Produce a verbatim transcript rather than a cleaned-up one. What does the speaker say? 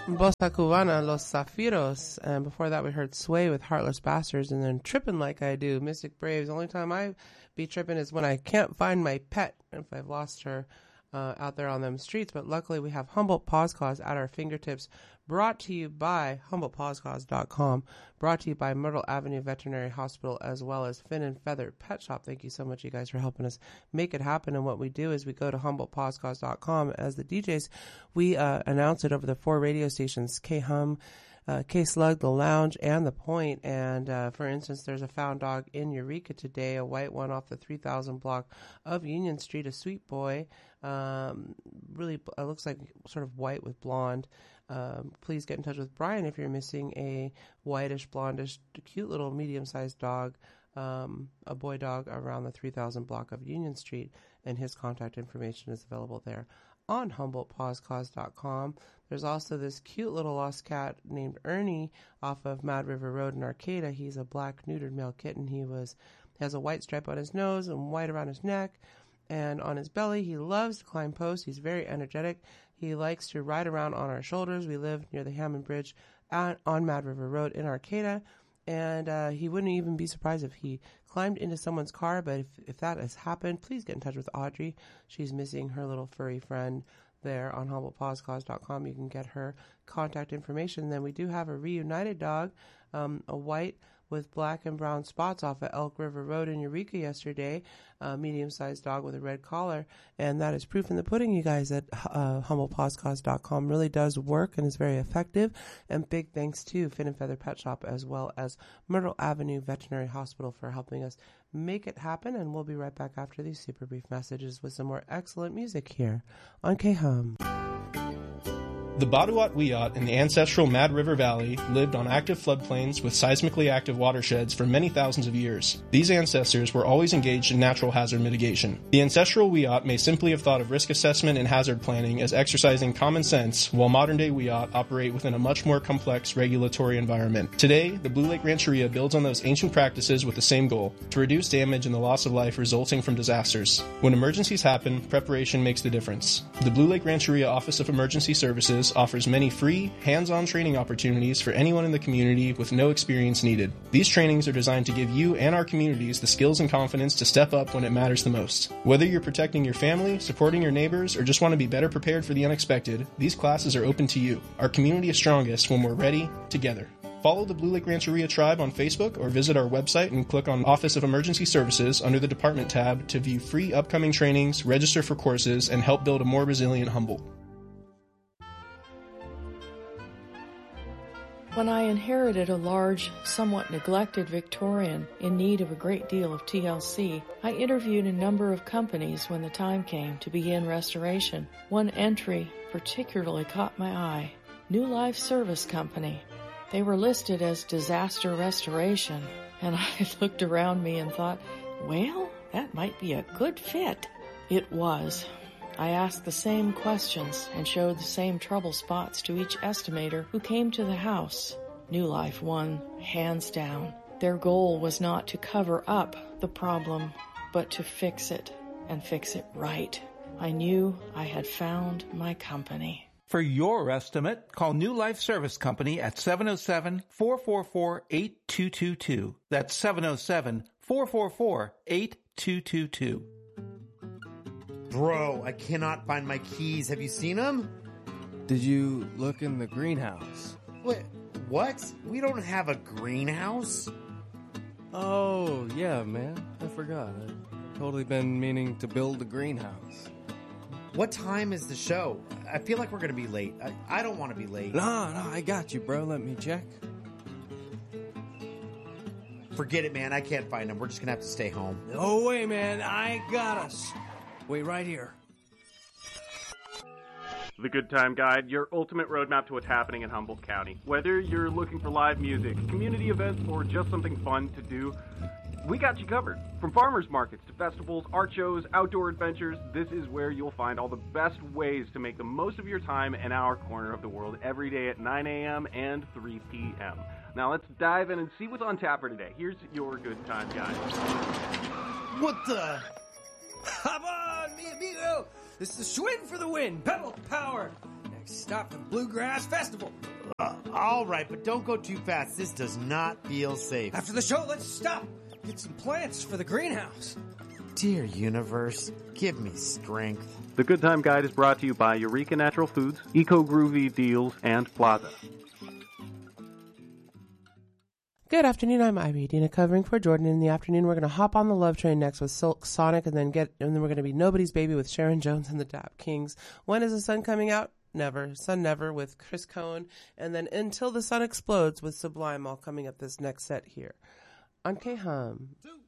Bossa Cubana, Los Zafiros. And before that, we heard Sway with Heartless Bastards, and then Trippin' Like I Do, Mystic Braves. The only time I be tripping is when I can't find my pet, if I've lost her uh, out there on them streets. But luckily, we have Humboldt Paws Cause at our fingertips, brought to you by Humboldt Paws Cause dot com, brought to you by Myrtle Avenue Veterinary Hospital, as well as Fin and Feather Pet Shop. Thank you so much, you guys, for helping us make it happen. And what we do is we go to Humboldt Paws Cause dot com. As the D Js, we uh, announce it over the four radio stations, K-Hum, uh, K-Slug, The Lounge, and The Point. And, uh, for instance, there's a found dog in Eureka today, a white one off the three thousand block of Union Street, a sweet boy. Um, really, it looks like sort of white with blonde. Um, please get in touch with Brian if you're missing a whitish, blondish, cute little medium-sized dog, um, a boy dog around the three thousand block of Union Street, and his contact information is available there on Humboldt Paws Cause dot com. There's also this cute little lost cat named Ernie off of Mad River Road in Arcata. He's a black neutered male kitten. He was has a white stripe on his nose and white around his neck and on his belly. He loves to climb posts. He's very energetic. He likes to ride around on our shoulders. We live near the Hammond Bridge at, on Mad River Road in Arcata, and uh, he wouldn't even be surprised if he climbed into someone's car. But if, if that has happened, please get in touch with Audrey. She's missing her little furry friend there on Humboldt Paws Cause dot com. You can get her contact information. Then we do have a reunited dog, um, a white with black and brown spots off of Elk River Road in Eureka yesterday, a medium-sized dog with a red collar, and that is proof in the pudding, you guys, that uh, Humboldt Paws Cause dot com really does work and is very effective. And big thanks to Fin and Feather Pet Shop as well as Myrtle Avenue Veterinary Hospital for helping us make it happen. And we'll be right back after these super brief messages with some more excellent music here on K-Hum. The Baduat Wiyot in the ancestral Mad River Valley lived on active floodplains with seismically active watersheds for many thousands of years. These ancestors were always engaged in natural hazard mitigation. The ancestral Wiyot may simply have thought of risk assessment and hazard planning as exercising common sense, while modern-day Wiyot operate within a much more complex regulatory environment. Today, the Blue Lake Rancheria builds on those ancient practices with the same goal, to reduce damage and the loss of life resulting from disasters. When emergencies happen, preparation makes the difference. The Blue Lake Rancheria Office of Emergency Services offers many free, hands-on training opportunities for anyone in the community with no experience needed. These trainings are designed to give you and our communities the skills and confidence to step up when it matters the most. Whether you're protecting your family, supporting your neighbors, or just want to be better prepared for the unexpected, these classes are open to you. Our community is strongest when we're ready, together. Follow the Blue Lake Rancheria Tribe on Facebook or visit our website and click on Office of Emergency Services under the Department tab to view free upcoming trainings, register for courses, and help build a more resilient Humboldt. When I inherited a large, somewhat neglected Victorian in need of a great deal of T L C, I interviewed a number of companies when the time came to begin restoration. One entry particularly caught my eye. New Life Service Company. They were listed as disaster restoration, and I looked around me and thought, well, that might be a good fit. It was. I asked the same questions and showed the same trouble spots to each estimator who came to the house. New Life won, hands down. Their goal was not to cover up the problem, but to fix it, and fix it right. I knew I had found my company. For your estimate, call New Life Service Company at seven oh seven, four four four, eight two two two. That's seven oh seven, four four four, eight two two two. Bro, I cannot find my keys. Have you seen them? Did you look in the greenhouse? What? What? We don't have a greenhouse? Oh, yeah, man. I forgot. I've totally been meaning to build a greenhouse. What time is the show? I feel like we're going to be late. I, I don't want to be late. No, no, I got you, bro. Let me check. Forget it, man. I can't find them. We're just going to have to stay home. No way, man. I got us. Wait right here. The Good Time Guide, your ultimate roadmap to what's happening in Humboldt County. Whether you're looking for live music, community events, or just something fun to do, we got you covered. From farmers markets to festivals, art shows, outdoor adventures, this is where you'll find all the best ways to make the most of your time in our corner of the world every day at nine a.m. and three p.m. Now let's dive in and see what's on tap for today. Here's your Good Time Guide. What the... Come on, mi amigo! This is a swing for the win. Pedal power. Next stop for the Bluegrass Festival. Uh, all right, but don't go too fast. This does not feel safe. After the show, let's stop. Get some plants for the greenhouse. Dear universe, give me strength. The Good Time Guide is brought to you by Eureka Natural Foods, Eco Groovy Deals, and Plaza. Good afternoon, I'm Ivy Dina covering for Jordan. In the afternoon, we're going to hop on the Love Train next with Silk Sonic, and then get, and then we're going to be Nobody's Baby with Sharon Jones and the Dap Kings. When is the sun coming out? Never. Sun Never with Chris Cohen, and then Until the Sun Explodes with Sublime, all coming up this next set here on K-Hum. Two.